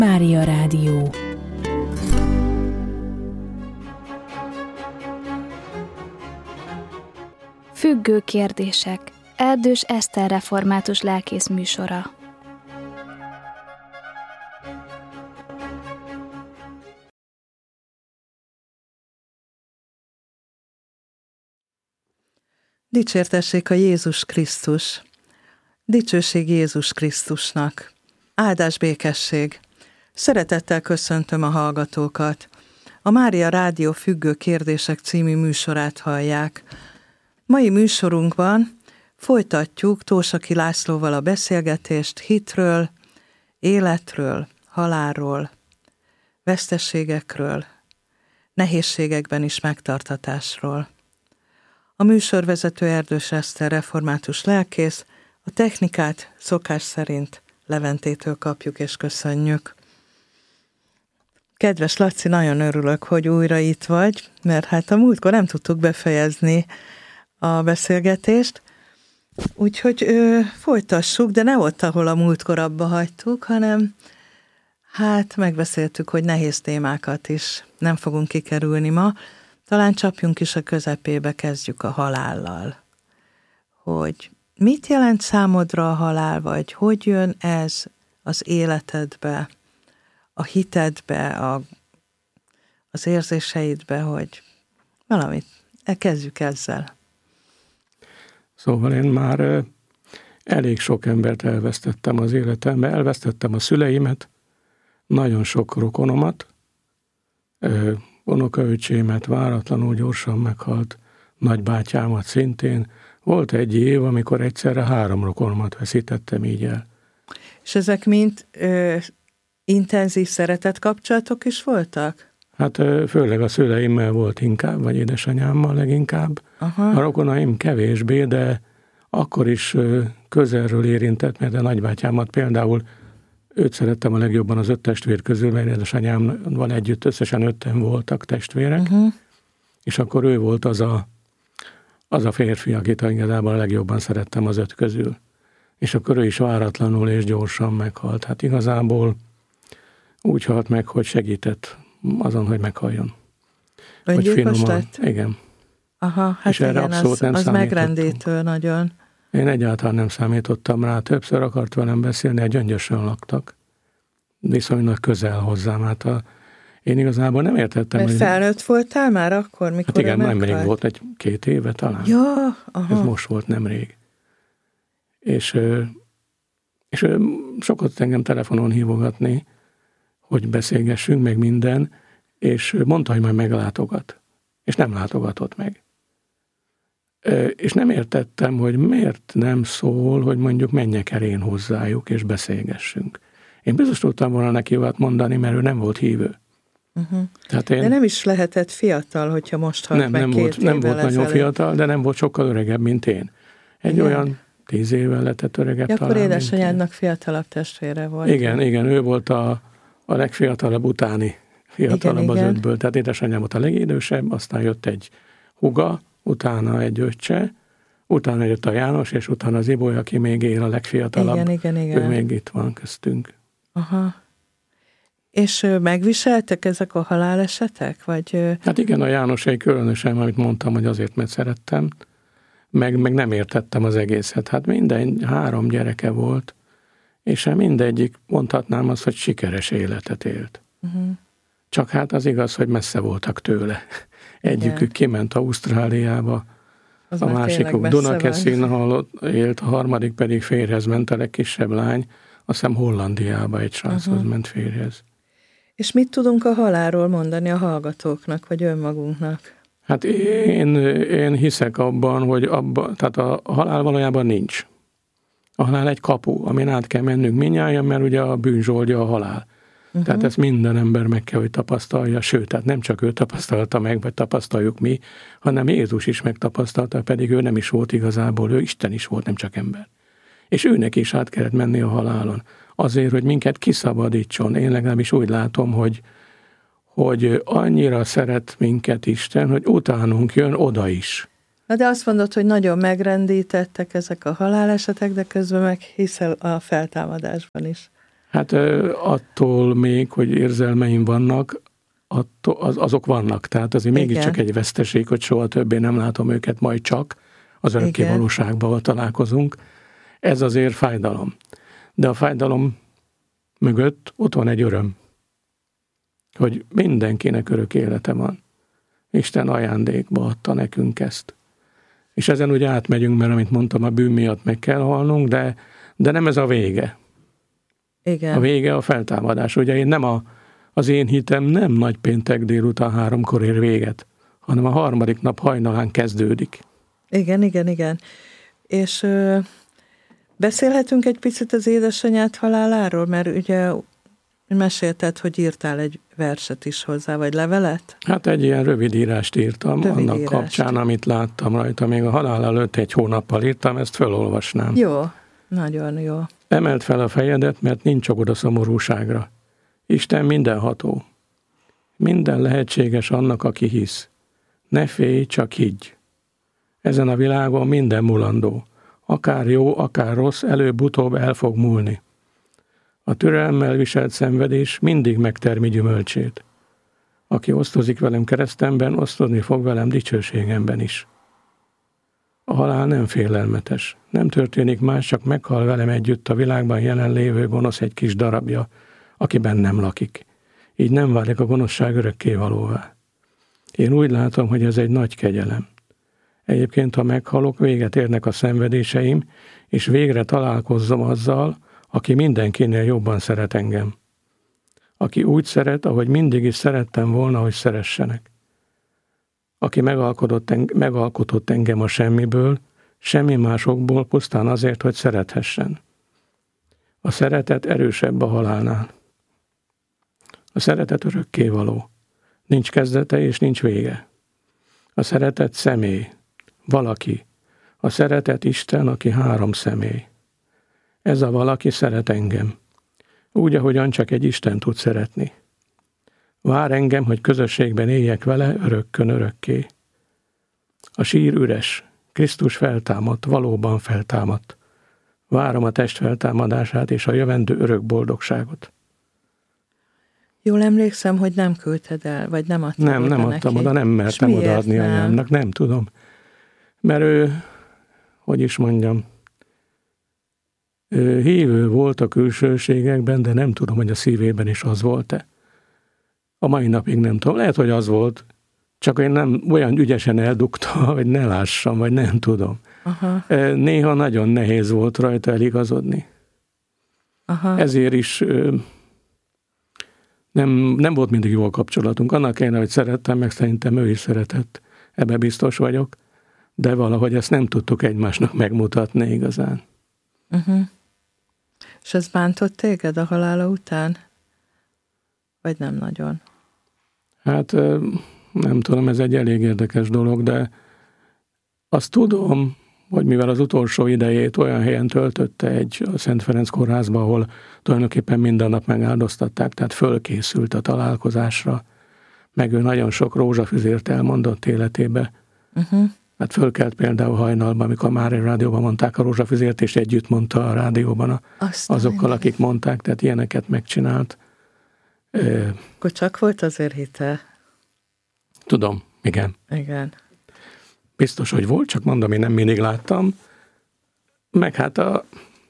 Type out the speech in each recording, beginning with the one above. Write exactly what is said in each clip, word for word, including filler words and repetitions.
Mária Rádió. Függő kérdések. Erdős Eszter református lelkész műsora. Dicsértessék a Jézus Krisztus! Dicsőség Jézus Krisztusnak! Áldás, békesség! Szeretettel köszöntöm a hallgatókat! A Mária Rádió Függő kérdések című műsorát hallják. Mai műsorunkban folytatjuk Tósaki Lászlóval a beszélgetést hitről, életről, halálról, veszteségekről, nehézségekben is megtartatásról. A műsorvezető Erdős Eszter református lelkész, a technikát szokás szerint Leventétől kapjuk és köszönjük. Kedves Laci, nagyon örülök, hogy újra itt vagy, mert hát a múltkor nem tudtuk befejezni a beszélgetést, úgyhogy ö, folytassuk, de ne ott, ahol a múltkor abba hagytuk, hanem hát megbeszéltük, hogy nehéz témákat is nem fogunk kikerülni ma. Talán csapjunk is a közepébe, kezdjük a halállal. Hogy mit jelent számodra a halál, vagy hogy jön ez az életedbe, a hitedbe, a, az érzéseidbe, hogy valamit, kezdjük ezzel. Szóval én már elég sok embert elvesztettem az életembe, elvesztettem a szüleimet, nagyon sok rokonomat, unokaöcsémet váratlanul gyorsan meghalt, nagybátyámat szintén. Volt egy év, amikor egyszerre három rokonomat veszítettem így el. És ezek mind ö, intenzív szeretet kapcsolatok is voltak? Hát ö, főleg a szüleimmel volt inkább, vagy édesanyámmal leginkább. Aha. A rokonaim kevésbé, de akkor is ö, közelről érintett, mert a nagybátyámat például őt szerettem a legjobban az öt testvér közül, mert édesanyámmal együtt összesen ötten voltak testvérek, uh-huh. és akkor ő volt az a, az a férfi, akit igazából a legjobban szerettem az öt közül. És akkor ő is váratlanul és gyorsan meghalt. Hát igazából úgy halt meg, hogy segített azon, hogy meghalljon. Öngyilkos lett? Igen. Aha, hát és igen, erre abszolút az, nem az megrendítő nagyon. Én egyáltalán nem számítottam rá, többször akart velem beszélni, egy Gyöngyösön laktak. Viszonylag közel hozzám. Hát a, én igazából nem értettem, mert hogy... felnőtt voltál már akkor, mikor hát igen, nemrég volt, egy két éve talán. Ja, aha. Ez most volt nemrég. És, és sokat engem telefonon hívogatni, hogy beszélgessünk, meg minden, és mondta, hogy majd meglátogat. És nem látogatott meg. És nem értettem, hogy miért nem szól, hogy mondjuk menjek el én hozzájuk, és beszélgessünk. Én biztos tudtam volna neki olyat mondani, mert ő nem volt hívő. Uh-huh. Tehát én... De nem is lehetett fiatal, hogyha most halt nem, meg nem két volt, nem volt nagyon ezelőtt. Fiatal, de nem volt sokkal öregebb, mint én. Egy igen. olyan tíz évvel lehetett öregebb ja, talán. Akkor édesanyádnak fiatalabb testvére volt. Igen, igen, ő volt a, a legfiatalabb utáni fiatalabb igen, az igen. ötből. Tehát édesanyám volt a legidősebb, aztán jött egy húga, utána egy öccse, utána jött a János, és utána az Iboly, aki még él, a legfiatalabb. Igen, igen, igen. Ő még itt van köztünk. Aha. És megviseltek ezek a halálesetek? Vagy... Hát igen, a Jánosé különösen, amit mondtam, hogy azért, mert szerettem, meg, meg nem értettem az egészet. Hát minden három gyereke volt, és mindegyik mondhatnám azt, hogy sikeres életet élt. Uh-huh. Csak hát az igaz, hogy messze voltak tőle. Egyikük kiment Ausztráliába, az a másikuk Dunakeszin élt, a harmadik pedig férjhez ment, a legkisebb lány, azt hiszem Hollandiába egy sráchoz uh-huh. ment férjhez. És mit tudunk a halálról mondani a hallgatóknak, vagy önmagunknak? Hát én, én hiszek abban, hogy abban, tehát a halál valójában nincs. A halál egy kapu, amin át kell mennünk mindnyájan, mert ugye a bűn zsoldja a halál. Uh-huh. Tehát ezt minden ember meg kell, hogy tapasztalja, sőt, tehát nem csak ő tapasztalta meg, vagy tapasztaljuk mi, hanem Jézus is megtapasztalta, pedig ő nem is volt igazából, ő Isten is volt, nem csak ember. És őnek is át kellett menni a halálon. Azért, hogy minket kiszabadítson. Én legalábbis úgy látom, hogy, hogy annyira szeret minket Isten, hogy utánunk jön oda is. Na de azt mondod, hogy nagyon megrendítettek ezek a halálesetek, de közben meg hiszel a feltámadásban is. Hát attól még, hogy érzelmeim vannak, attól, az, azok vannak. Tehát azért mégiscsak egy veszteség, hogy soha többé nem látom őket, majd csak az örökké valóságban találkozunk. Ez azért fájdalom. De a fájdalom mögött ott van egy öröm, hogy mindenkinek örök élete van. Isten ajándékba adta nekünk ezt. És ezen ugye átmegyünk, mert amit mondtam, a bűn miatt meg kell halnunk, de, de nem ez a vége. Igen. A vége a feltámadás. Ugye én nem a, az én hitem nem nagypéntek délután háromkor ér véget, hanem a harmadik nap hajnalán kezdődik. Igen, igen, igen. És ö, beszélhetünk egy picit az édesanyád haláláról, mert ugye mesélted, hogy írtál egy verset is hozzá, vagy levelet? Hát egy ilyen rövid írást írtam, rövid annak írást. Kapcsán, amit láttam rajta. Még a halál előtt egy hónappal írtam, ezt felolvasnám. Jó, nagyon jó. Emeld fel a fejedet, mert nincs okod a szomorúságra. Isten mindenható. Minden lehetséges annak, aki hisz. Ne félj, csak higgy. Ezen a világon minden mulandó. Akár jó, akár rossz, előbb-utóbb el fog múlni. A türelemmel viselt szenvedés mindig megtermi gyümölcsét. Aki osztozik velem keresztemben, osztozni fog velem dicsőségemben is. A halál nem félelmetes. Nem történik más, csak meghal velem együtt a világban jelenlévő gonosz egy kis darabja, aki bennem lakik. Így nem válik a gonoszság örökkévalóvá. Én úgy látom, hogy ez egy nagy kegyelem. Egyébként, ha meghalok, véget érnek a szenvedéseim, és végre találkozzom azzal, aki mindenkinél jobban szeret engem. Aki úgy szeret, ahogy mindig is szerettem volna, hogy szeressenek. Aki megalkotott, enge- megalkotott engem a semmiből, semmi másokból, pusztán azért, hogy szerethessen. A szeretet erősebb a halálnál. A szeretet örökkévaló. Nincs kezdete és nincs vége. A szeretet személy, valaki. A szeretet Isten, aki három személy. Ez a valaki szeret engem. Úgy, ahogyan csak egy Isten tud szeretni. Vár engem, hogy közösségben éljek vele örökkön örökké. A sír üres, Krisztus feltámadt, valóban feltámadt. Várom a test feltámadását és a jövendő örök boldogságot. Jól emlékszem, hogy nem küldted el, vagy nem adtam Nem, nem adtam oda, nem mertem odaadni anyámnak, nem tudom. Mert ő, hogy is mondjam, ő hívő volt a külsőségekben, de nem tudom, hogy a szívében is az volt-e. A mai napig nem tudom. Lehet, hogy az volt, csak én nem olyan ügyesen eldugta, hogy ne lássam, vagy nem tudom. Aha. Néha nagyon nehéz volt rajta eligazodni. Aha. Ezért is nem, nem volt mindig jó a kapcsolatunk. Annak ellenére, hogy szerettem, meg szerintem ő is szeretett. Ebben biztos vagyok. De valahogy ezt nem tudtuk egymásnak megmutatni igazán. Uh-huh. És ez bántott téged a halála után? Vagy nem nagyon? Hát nem tudom, ez egy elég érdekes dolog, de azt tudom, hogy mivel az utolsó idejét olyan helyen töltötte egy a Szent Ferenc kórházba, ahol tulajdonképpen minden nap megáldoztatták, tehát fölkészült a találkozásra, meg ő nagyon sok rózsafüzért elmondott életébe. Uh-huh. Hát fölkelt például hajnalban, amikor már egy rádióban mondták a rózsafüzért, és együtt mondta a rádióban a, azokkal, akik mondták, tehát ilyeneket megcsinált. Akkor csak volt azért hite? Tudom, igen. Igen. Biztos, hogy volt, csak mondom, én nem mindig láttam. Meg hát a...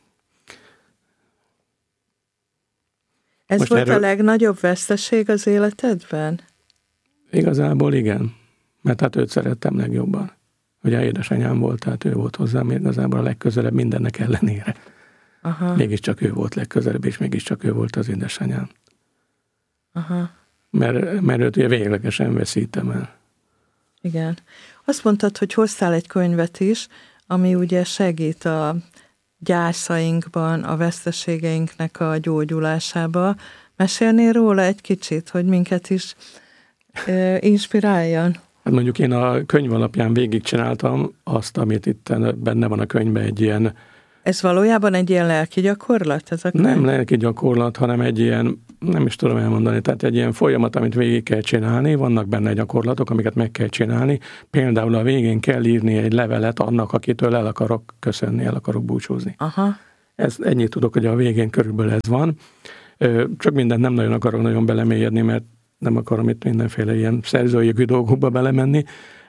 Ez Most volt erről... a legnagyobb veszteség az életedben? Igazából igen, mert hát őt szerettem legjobban. Ugye édesanyám volt, tehát ő volt hozzám igazából a legközelebb mindennek ellenére. Aha. Mégiscsak ő volt legközelebb, és mégiscsak ő volt az édesanyám. Aha. Mert, mert őt ugye véglegesen veszítem el. Igen. Azt mondtad, hogy hoztál egy könyvet is, ami ugye segít a gyászainkban, a veszteségeinknek a gyógyulásába. Mesélnél róla egy kicsit, hogy minket is e, inspiráljon? Hát mondjuk én a könyv alapján végigcsináltam azt, amit itt benne van a könyvben, egy ilyen... Ez valójában egy ilyen lelki gyakorlat? Ez a könyv? Nem lelki gyakorlat, hanem egy ilyen, nem is tudom elmondani, tehát egy ilyen folyamat, amit végig kell csinálni, vannak benne gyakorlatok, amiket meg kell csinálni. Például a végén kell írni egy levelet annak, akitől el akarok köszönni, el akarok búcsúzni. Aha. Ez, ennyit tudok, hogy a végén körülbelül ez van. Csak mindent nem nagyon akarok nagyon belemélyedni, mert nem akarom itt mindenféle ilyen szerzőjogi dolgokba belemenni.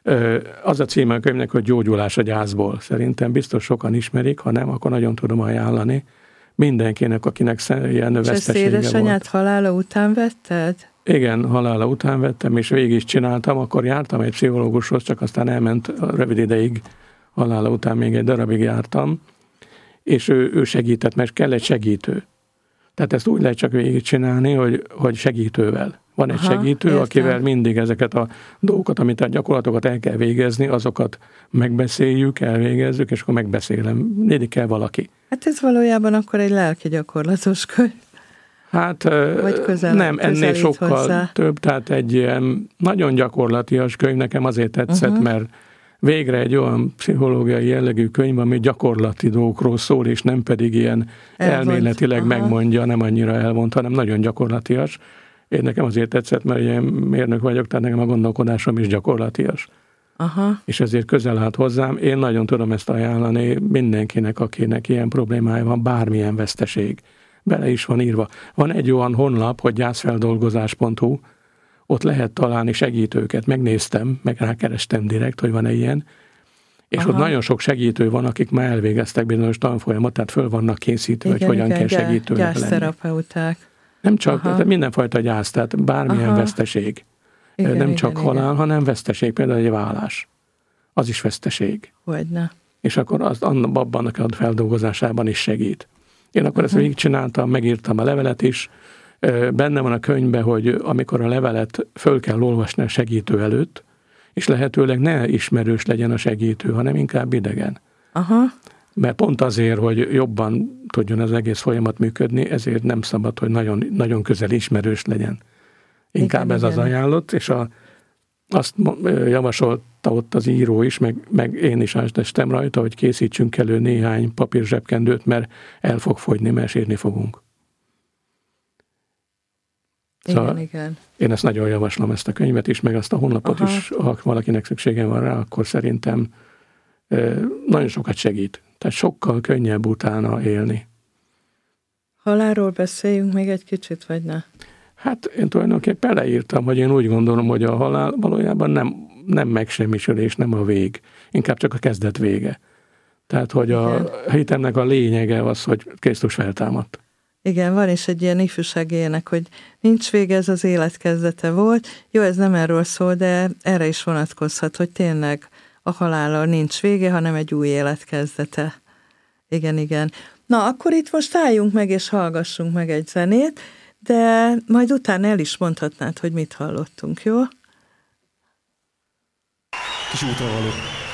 Az a címe a könyvnek, hogy Gyógyulás a gyászból. Szerintem biztos sokan ismerik, ha nem, akkor nagyon tudom ajánlani mindenkinek, akinek ilyen vesztesége volt. És édesanyád halála után vetted? Igen, halála után vettem, és végig is csináltam, akkor jártam egy pszichológushoz, csak aztán elment rövid ideig, halála után még egy darabig jártam, és ő, ő segített, mert kell egy segítő. Tehát ezt úgy lehet csak végigcsinálni, hogy, hogy segítővel. Van egy Aha, segítő, értem. Akivel mindig ezeket a dolgokat, amit a gyakorlatokat el kell végezni, azokat megbeszéljük, elvégezzük, és akkor megbeszélem. Mindig kell valaki. Hát ez valójában akkor egy lelki gyakorlatos könyv. Hát közel, nem, ennél sokkal hozzá. Több, tehát egy ilyen nagyon gyakorlatias könyv nekem azért tetszett, uh-huh. mert végre egy olyan pszichológiai jellegű könyv, ami gyakorlati dolgokról szól, és nem pedig ilyen Elvont. elméletileg Aha. megmondja, nem annyira elvont, hanem nagyon gyakorlatias. Én nekem azért tetszett, mert én mérnök vagyok, tehát nekem a gondolkodásom is gyakorlatias. Aha. És ezért közel állt hozzám. Én nagyon tudom ezt ajánlani mindenkinek, akinek ilyen problémája van, bármilyen veszteség. Bele is van írva. Van egy olyan honlap, hogy gyászfeldolgozás pont hu, ott lehet találni segítőket. Megnéztem, meg rákerestem direkt, hogy van-e ilyen, és Aha. ott nagyon sok segítő van, akik már elvégeztek bizonyos tanfolyamot, tehát föl vannak készítve, igen, hogy hogyan igen, kell segítőnek lenni. Gyászterapeuták. Nem csak, tehát mindenfajta gyász, tehát bármilyen Aha. veszteség. Igen, nem igen, csak igen, halál, igen. hanem veszteség, például egy vállás. Az is veszteség. Hogyne. És akkor az, abban a feldolgozásában is segít. Én akkor ezt végigcsináltam, megírtam a levelet is. Benne van a könyvben, hogy amikor a levelet föl kell olvasni a segítő előtt, és lehetőleg ne ismerős legyen a segítő, hanem inkább idegen. Aha. Mert pont azért, hogy jobban tudjon az egész folyamat működni, ezért nem szabad, hogy nagyon, nagyon közel ismerős legyen. Inkább igen, ez igen. az ajánlott, és a, azt javasolta ott az író is, meg, meg én is átestem rajta, hogy készítsünk elő néhány papírzsebkendőt, mert el fog fogyni, mert sírni fogunk. Szóval igen, igen. Én ezt nagyon javaslom, ezt a könyvet is, meg azt a honlapot Aha. is, ha valakinek szüksége van rá, akkor szerintem nagyon sokat segít. Tehát sokkal könnyebb utána élni. Halálról beszéljünk még egy kicsit, vagy ne? Hát én tulajdonképpen leírtam, hogy én úgy gondolom, hogy a halál valójában nem, nem megsemmisülés, nem a vég. Inkább csak a kezdet vége. Tehát, hogy Igen. a hitemnek a lényege az, hogy Krisztus feltámadt. Igen, van is egy ilyen ifjúsági ének, hogy nincs vége, ez az élet kezdete volt. Jó, ez nem erről szól, de erre is vonatkozhat, hogy tényleg a halállal nincs vége, hanem egy új élet kezdete. Igen, igen. Na, akkor itt most álljunk meg, és hallgassunk meg egy zenét, de majd utána el is mondhatnád, hogy mit hallottunk, jó? Kis útravaló.